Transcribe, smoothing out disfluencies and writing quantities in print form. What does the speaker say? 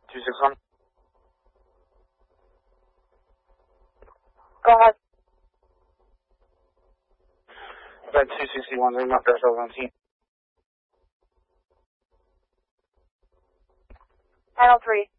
261. Go ahead. Bed 261, ring up there, 17. Channel 3.